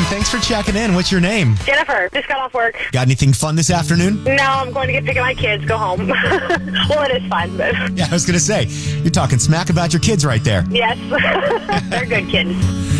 Thanks for checking in. What's your name? Jennifer, just got off work. Got anything fun this afternoon? No, I'm going to get pick up my kids, go home. Well, it is fun, but Yeah, I was going to say, you're talking smack about your kids right there. yes, they're good kids.